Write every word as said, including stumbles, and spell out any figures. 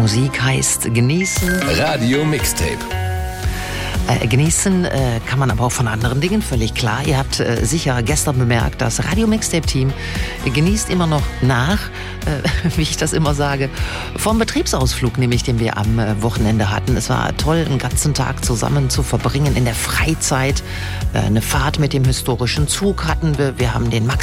Musik heißt genießen. Radio Mixtape. Äh, genießen äh, kann man aber auch von anderen Dingen, völlig klar. Ihr habt äh, sicher gestern bemerkt, das Radio Mixtape-Team äh, genießt immer noch nach, äh, wie ich das immer sage, vom Betriebsausflug, nämlich den wir am äh, Wochenende hatten. Es war toll, einen ganzen Tag zusammen zu verbringen in der Freizeit. Äh, eine Fahrt mit dem historischen Zug hatten wir. Wir haben den Max